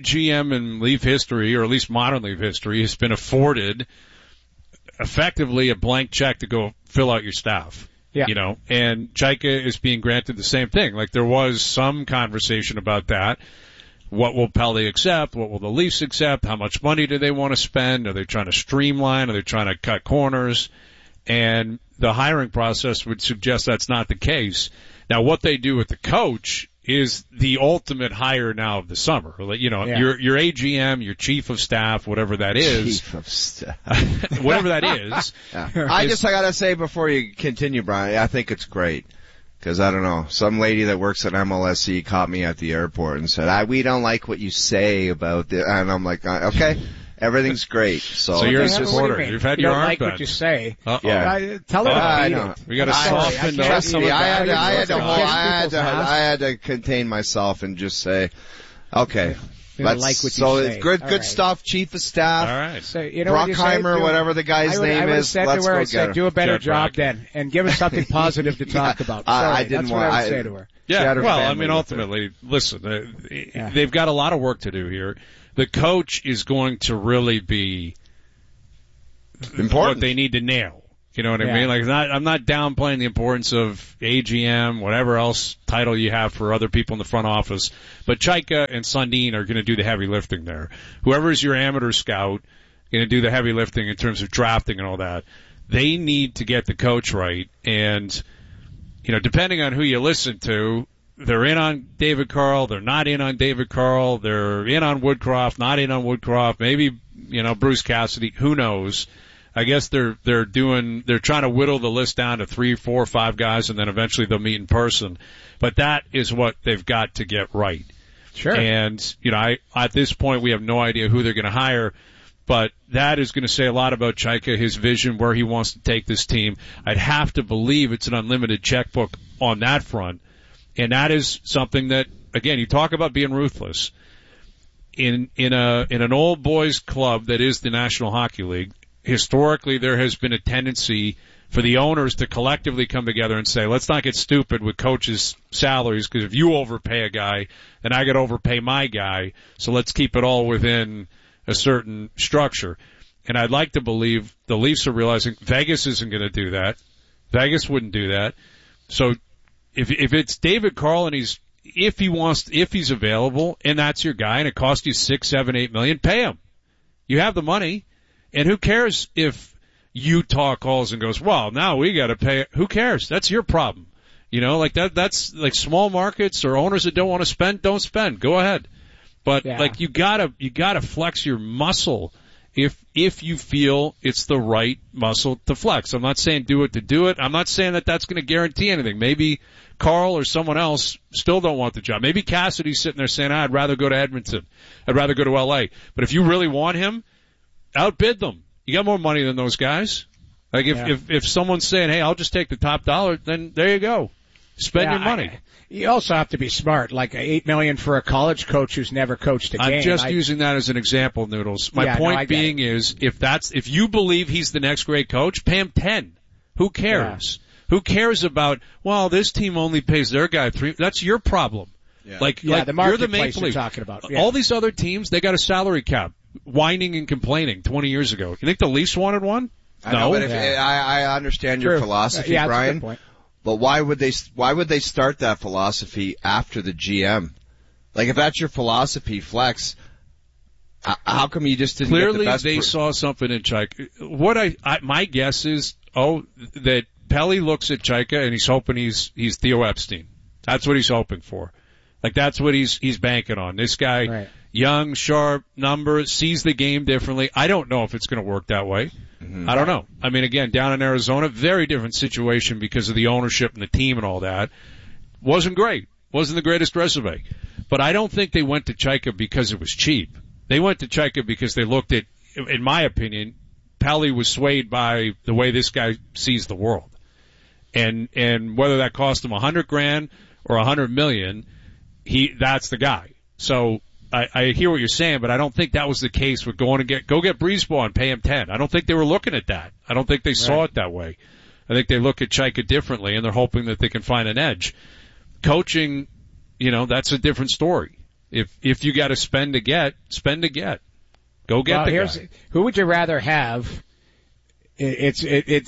GM in Leaf history, or at least modern Leaf history, has been afforded effectively a blank check to go fill out your staff. Yeah. You know, and Chayka is being granted the same thing. Like there was some conversation about that. What will Pelly accept? What will the Leafs accept? How much money do they want to spend? Are they trying to streamline? Are they trying to cut corners? And the hiring process would suggest that's not the case. Now, what they do with the coach is the ultimate hire now of the summer. You know, your AGM, your chief of staff, whatever that is. Chief of staff. Whatever that is. Yeah. I gotta say before you continue, Brian, I think it's great. Cause I don't know, some lady that works at MLSE caught me at the airport and said, we don't like what you say about this. And I'm like, okay. Everything's great. So you're a supporter. You've had your arm like what you say. Yeah. Tell her I know. We got to soften I had to contain myself and just say, okay, like what you say. Good stuff, chief of staff. All right. So, you know what you say? Brockheimer, whatever the guy's name is. I would have said do a better job then, and give us something positive to talk about. Sorry, I didn't that's what I would say to her. Yeah, well, I mean, ultimately, listen, they've got a lot of work to do here. The coach is going to really be important. What they need to nail. You know what I mean? Like, I'm not downplaying the importance of AGM, whatever else title you have for other people in the front office. But Chaika and Sundin are going to do the heavy lifting there. Whoever is your amateur scout going to do the heavy lifting in terms of drafting and all that. They need to get the coach right. And, you know, depending on who you listen to, they're in on David Carl, they're not in on David Carl, they're in on Woodcroft, not in on Woodcroft, maybe, you know, Bruce Cassidy, who knows. I guess they're trying to whittle the list down to 3, 4, 5 guys, and then eventually they'll meet in person. But that is what they've got to get right. Sure. And, you know, at this point we have no idea who they're going to hire, but that is going to say a lot about Chaika, his vision, where he wants to take this team. I'd have to believe it's an unlimited checkbook on that front. And that is something that, again, you talk about being ruthless. In an old boys club that is the National Hockey League, historically there has been a tendency for the owners to collectively come together and say, let's not get stupid with coaches' salaries, because if you overpay a guy, then I got to overpay my guy, so let's keep it all within a certain structure. And I'd like to believe the Leafs are realizing Vegas isn't going to do that. Vegas wouldn't do that. So if it's David Carl and if he's available and that's your guy and it costs you $6, $7, $8 million, pay him. You have the money. And who cares if Utah calls and goes, well, now we got to pay. Who cares? That's your problem. You know, like that's like small markets or owners that don't want to spend, don't spend. Go ahead. But like you gotta flex your muscle if you feel it's the right muscle to flex. I'm not saying do it to do it. I'm not saying that that's going to guarantee anything. Maybe Carl or someone else still don't want the job. Maybe Cassidy's sitting there saying, I'd rather go to Edmonton. I'd rather go to LA. But if you really want him, outbid them. You got more money than those guys. Like if someone's saying, hey, I'll just take the top dollar, then there you go. Spend your money. You also have to be smart, like $8 million for a college coach who's never coached a game. I'm just using that as an example, Noodles. My point being is, if you believe he's the next great coach, pay him 10. Who cares? Yeah. Who cares about, well, this team only pays their guy 3. That's your problem. Yeah. Like the you're the Maple Leafs. Talking about. Yeah. All these other teams, they got a salary cap, whining and complaining 20 years ago. You think the Leafs wanted one? I know, but I understand your philosophy, Brian. That's a good point. But why would they start that philosophy after the GM? Like, if that's your philosophy, Flex, how come you just didn't Clearly, get the best? They saw something in Chaika. My guess is, that Pelly looks at Chaika and he's hoping he's Theo Epstein. That's what he's hoping for. Like, that's what he's banking on. This guy, young, sharp, numbers, sees the game differently. I don't know if it's going to work that way. Mm-hmm. I don't know. I mean, again, down in Arizona, very different situation because of the ownership and the team and all that. Wasn't great. Wasn't the greatest resume. But I don't think they went to Chaika because it was cheap. They went to Chaika because they looked at, in my opinion, Pelly was swayed by the way this guy sees the world. And whether that cost him $100,000 or $100 million, that's the guy. So I hear what you're saying, but I don't think that was the case with go get Breezeball and pay him 10. I don't think they were looking at that. I don't think they saw it that way. I think they look at Chaika differently, and they're hoping that they can find an edge. Coaching, that's a different story. If you got to spend to get. Go get the guy. Who would you rather have? It's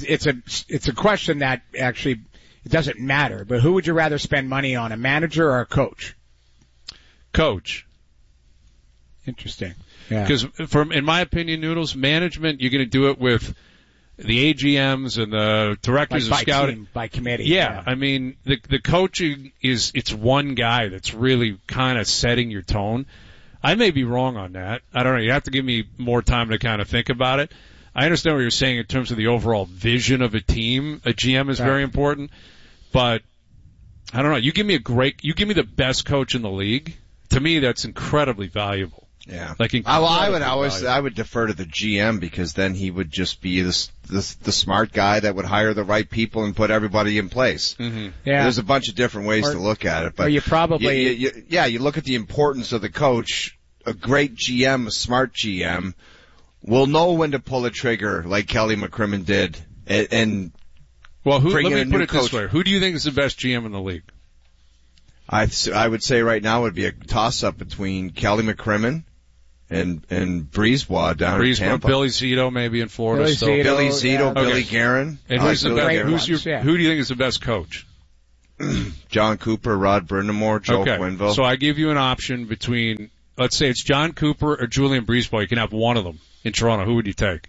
a question that actually it doesn't matter. But who would you rather spend money on, a manager or a coach? Coach. Interesting. Because in my opinion, Noodles, management, you're going to do it with the AGMs and the directors of scouting. Team, by committee. Yeah. I mean, the coaching it's one guy that's really kind of setting your tone. I may be wrong on that. I don't know. You have to give me more time to kind of think about it. I understand what you're saying in terms of the overall vision of a team. A GM is very important, but I don't know. You give me the best coach in the league. To me, that's incredibly valuable. Yeah. I would defer to the GM because then he would just be the smart guy that would hire the right people and put everybody in place. Mm-hmm. Yeah. There's a bunch of different ways to look at it, but you probably you look at the importance of the coach a great GM, a smart GM, will know when to pull a trigger like Kelly McCrimmon did. And well, let bring in me a put new it this coach. way. Who do you think is the best GM in the league? I would say right now it would be a toss-up between Kelly McCrimmon and Brisebois down in Tampa. Billy Zito maybe in Florida. Billy Zito, Billy Guerin. And who do you think is the best coach? John Cooper, Rod Brindamore, Joe Quenneville. So I give you an option between, let's say it's John Cooper or Julian Brisebois. You can have one of them in Toronto. Who would you take?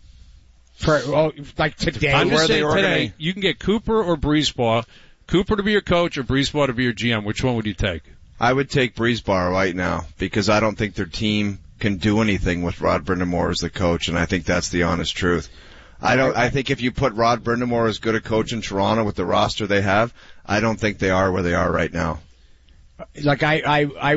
Like today? I'm just saying today, you can get Cooper or Brisebois. Cooper to be your coach or Brisebois to be your GM. Which one would you take? I would take Brisebois right now because I don't think their team can do anything with Rod Brindamore as the coach, and I think that's the honest truth. I think if you put Rod Brindamore as good a coach in Toronto with the roster they have, I don't think they are where they are right now. Like I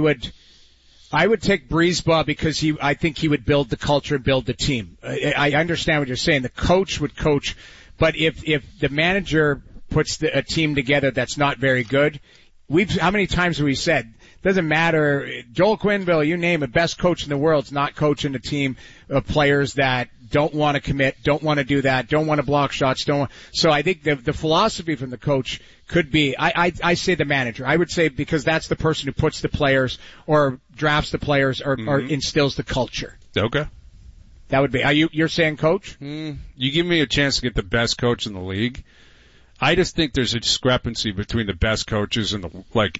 would take Brisebois because I think he would build the culture and build the team. I understand what you're saying. The coach would coach, but if the manager puts a team together that's not very good, how many times have we said, doesn't matter, Joel Quenneville, you name it, best coach in the world's not coaching a team of players that don't want to commit, don't want to do that, don't want to block shots, so I think the philosophy from the coach could be, I say the manager. I would say because that's the person who puts the players or drafts the players or instills the culture. Okay. That would be, you're saying coach? You give me a chance to get the best coach in the league. I just think there's a discrepancy between the best coaches and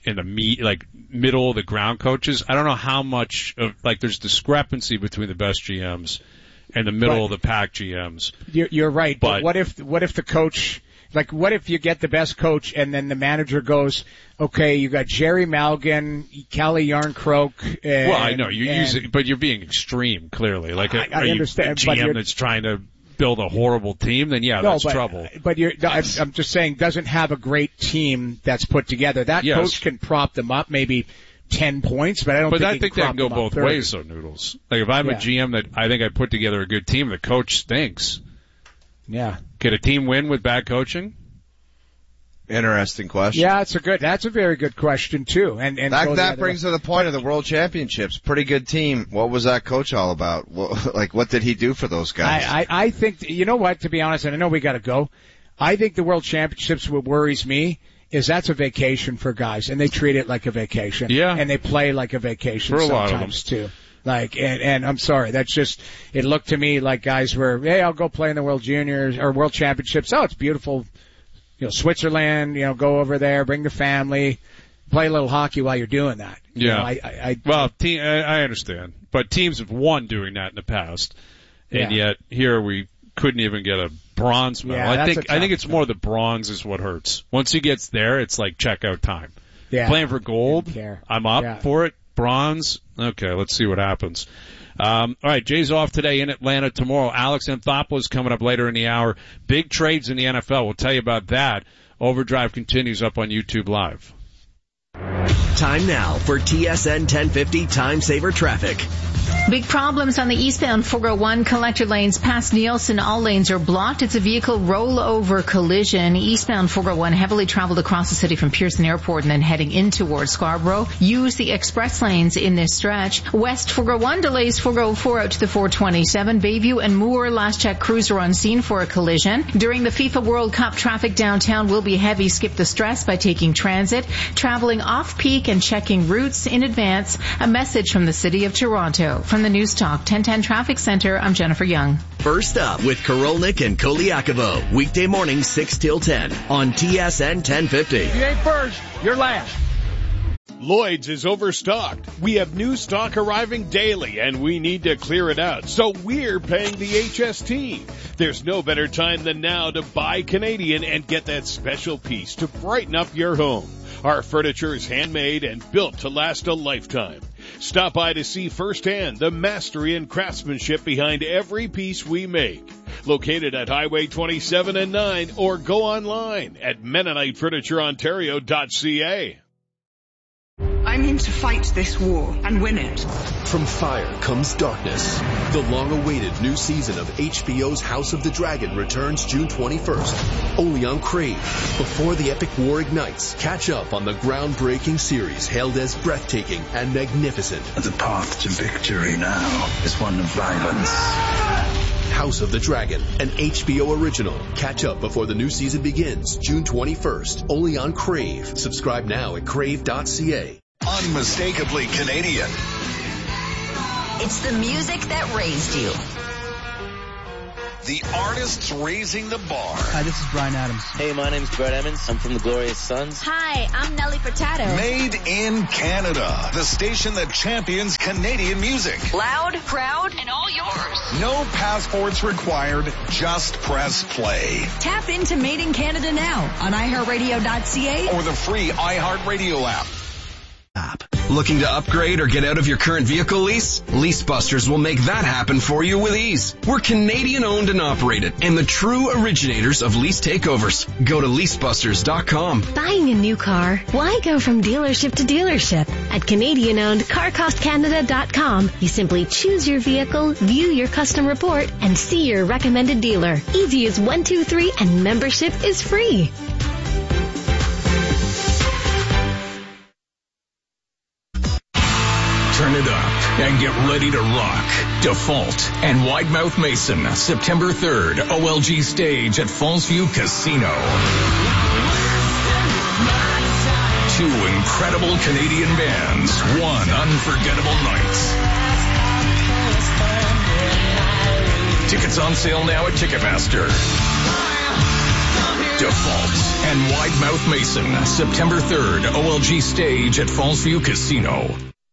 the middle of the ground coaches. I don't know how much of, there's discrepancy between the best GMs and the middle of the pack GMs. You're right. But what if the coach, what if you get the best coach and then the manager goes, okay, you got Jerry Malgin, Calle Yarncroke. Well, I know but you're being extreme, clearly. I understand. A GM that's trying to build a horrible team, then that's trouble. But I'm just saying, doesn't have a great team that's put together. That coach can prop them up maybe 10 points, but I think that can go both ways, though, Noodles. If I'm a GM that I think I put together a good team, the coach stinks. Yeah. Could a team win with bad coaching? Interesting question. Yeah, that's a very good question too. And that brings to the point of the World Championships. Pretty good team. What was that coach all about? What did he do for those guys? I think, you know what, to be honest, and I know we gotta go, I think the World Championships, what worries me is that's a vacation for guys, and they treat it like a vacation. Yeah. And they play like a vacation for sometimes too. And I'm sorry, that's just, it looked to me like guys were, hey, I'll go play in the World Juniors or World Championships. Oh, it's beautiful. Switzerland, go over there, bring the family, play a little hockey while you're doing that. Yeah. I understand. But teams have won doing that in the past. And yet here we couldn't even get a bronze medal. Yeah, I think it's more the bronze is what hurts. Once he gets there, it's like checkout time. Yeah. Playing for gold, I'm up for it. Bronze, okay, let's see what happens. All right, Jay's off today in Atlanta tomorrow. Alex Anthopoulos coming up later in the hour. Big trades in the NFL. We'll tell you about that. Overdrive continues up on YouTube Live. Time now for TSN 1050 Time Saver Traffic. Big problems on the eastbound 401 collector lanes past Nielsen. All lanes are blocked. It's a vehicle rollover collision. Eastbound 401 heavily traveled across the city from Pearson Airport and then heading in towards Scarborough. Use the express lanes in this stretch. West 401 delays 404 out to the 427. Bayview and Moore last check crews are on scene for a collision. During the FIFA World Cup, traffic downtown will be heavy. Skip the stress by taking transit, traveling off peak and checking routes in advance. A message from the City of Toronto. From the News Talk 1010 Traffic Center, I'm Jennifer Young. First up with Korolnik and Koliakovo. Weekday morning 6 till 10 on TSN 1050. If you ain't first, you're last. Lloyd's is overstocked. We have new stock arriving daily and we need to clear it out. So we're paying the HST. There's no better time than now to buy Canadian and get that special piece to brighten up your home. Our furniture is handmade and built to last a lifetime. Stop by to see firsthand the mastery and craftsmanship behind every piece we make. Located at Highway 27 and 9 or go online at MennoniteFurnitureOntario.ca. I'm in going to fight this war and win it. From fire comes darkness. The long-awaited new season of HBO's House of the Dragon returns June 21st, only on Crave. Before the epic war ignites, catch up on the groundbreaking series hailed as breathtaking and magnificent. The path to victory now is one of violence. House of the Dragon, an HBO original. Catch up before the new season begins, June 21st, only on Crave. Subscribe now at crave.ca. Unmistakably Canadian. It's the music that raised you. The artists raising the bar. Hi, this is Bryan Adams. Hey, my name's Brett Emmons. I'm from the Glorious Sons. Hi, I'm Nelly Furtado. Made in Canada. The station that champions Canadian music. Loud, proud, and all yours. No passports required. Just press play. Tap into Made in Canada now on iHeartRadio.ca or the free iHeartRadio app. Looking to upgrade or get out of your current vehicle lease? LeaseBusters will make that happen for you with ease. We're Canadian owned and operated and the true originators of lease takeovers. Go to leasebusters.com. Buying a new car? Why go from dealership to dealership? At Canadian owned CarCostCanada.com, you simply choose your vehicle, view your custom report, and see your recommended dealer. Easy as 1, 2, 3, and membership is free. Turn it up and get ready to rock. Default and Widemouth Mason, September 3rd, OLG stage at Fallsview Casino. 2 incredible Canadian bands, 1 unforgettable night. Tickets on sale now at Ticketmaster. Default and Widemouth Mason, September 3rd, OLG stage at Fallsview Casino.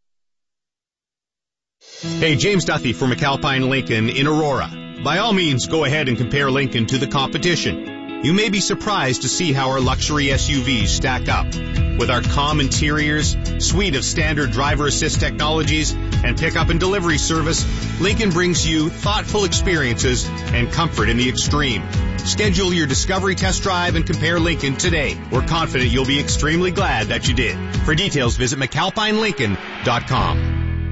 Hey, James Duthie for McAlpine Lincoln in Aurora. By all means, go ahead and compare Lincoln to the competition. You may be surprised to see how our luxury SUVs stack up. With our calm interiors, suite of standard driver assist technologies, and pickup and delivery service, Lincoln brings you thoughtful experiences and comfort in the extreme. Schedule your discovery test drive and compare Lincoln today. We're confident you'll be extremely glad that you did. For details, visit McAlpineLincoln.com.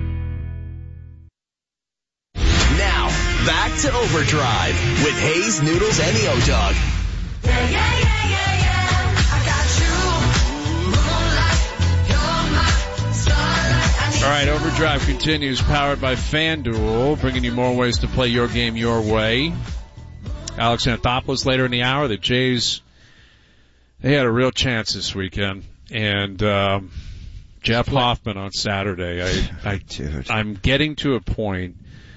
Back to Overdrive with Hayes, Noodles, and the O-Dog. All right, Overdrive continues, powered by FanDuel, bringing you more ways to play your game your way. Alex Anthopoulos later in the hour. The Jays, they had a real chance this weekend. And Jeff Hoffman on Saturday. I'm getting to a point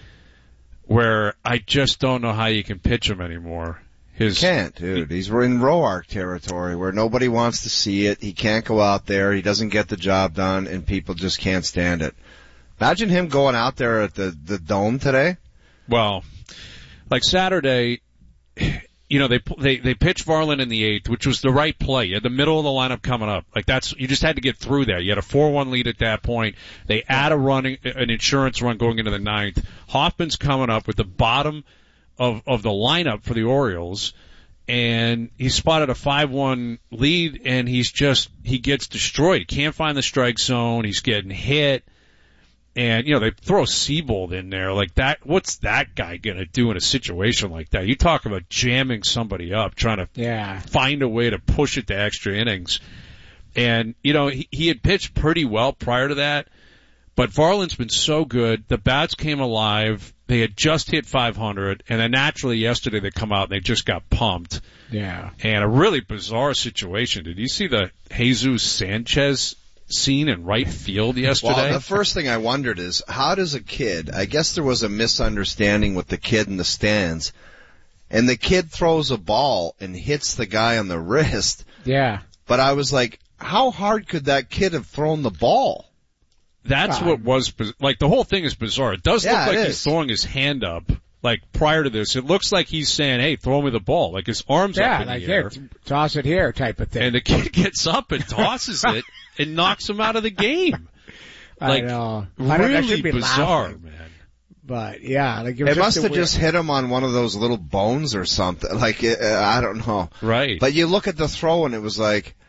where I just don't know how you can pitch him anymore. Can't, dude. He's in Roark territory where nobody wants to see it. He can't go out there. He doesn't get the job done, and people just can't stand it. Imagine him going out there at the Dome today. Well, like Saturday, you know, they pitched Varland in the 8th, which was the right play. You had the middle of the lineup coming up. Like you just had to get through that. You had a 4-1 lead at that point. They add an insurance run going into the 9th. Hoffman's coming up with the bottom of the lineup for the Orioles, and he spotted a 5-1 lead, and he gets destroyed. He can't find the strike zone. He's getting hit. And, you know, they throw Seabold in there like that. What's that guy going to do in a situation like that? You talk about jamming somebody up, trying to find a way to push it to extra innings. And, you know, he had pitched pretty well prior to that, but Varland's been so good. The bats came alive. They had just hit 500, and then naturally yesterday they come out and they just got pumped. Yeah. And a really bizarre situation. Did you see the Jesus Sanchez scene in right field yesterday? Well, the first thing I wondered is, how does a kid, I guess there was a misunderstanding with the kid in the stands, and the kid throws a ball and hits the guy on the wrist. Yeah. But I was like, how hard could that kid have thrown the ball? That's what was, like, the whole thing is bizarre. It does look like he's throwing his hand up. Like, prior to this, it looks like he's saying, hey, throw me the ball. Like, his arm's up in the air. Here, toss it here type of thing. And the kid gets up and tosses it and knocks him out of the game. Like, I know. Really bizarre, man. But, yeah. Like, it must have just hit him on one of those little bones or something. Like, I don't know. Right. But you look at the throw and it was like,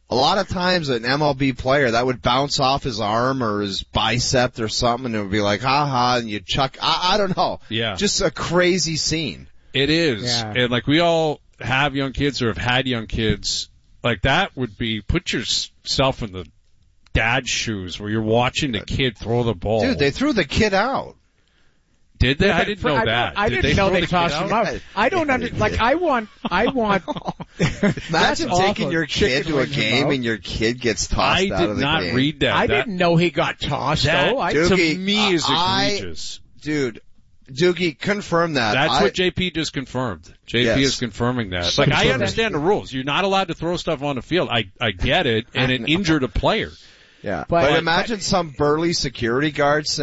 a lot of times an MLB player that would bounce off his arm or his bicep or something, and it would be like, ha, and you chuck. I don't know. Yeah. Just a crazy scene. It is. Yeah. And like we all have young kids or have had young kids. Like that would be, put yourself in the dad's shoes where you're watching the kid throw the ball. Dude, they threw the kid out. Did they? I didn't know that. I didn't know they tossed him out. I don't like, I want. Imagine taking your kid to a game and your kid gets tossed out of the game. I did not read that. I didn't know he got tossed, though. To me is egregious. Dude, Doogie, confirm that. That's what JP just confirmed. JP is confirming that. Like, I understand the rules. You're not allowed to throw stuff on the field. I get it, and it injured a player. Yeah. But imagine some burly security guard saying,